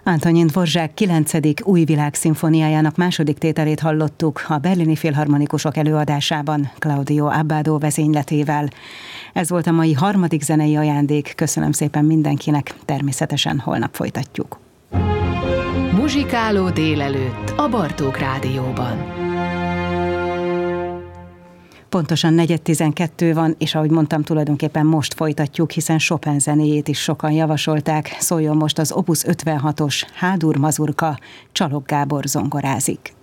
Antonin Dvořák 9. új világszimfóniájának második tételét hallottuk a berlini filharmonikusok előadásában Claudio Abbado vezényletével. Ez volt a mai harmadik zenei ajándék. Köszönöm szépen mindenkinek, természetesen holnap folytatjuk. Muzsikáló délelőtt a Bartók Rádióban. Pontosan 4:12 van, és ahogy mondtam, tulajdonképpen most folytatjuk, hiszen Chopin zenéjét is sokan javasolták. Szóljon most az Opus 56-os H-dur mazurka, Csalog Gábor zongorázik.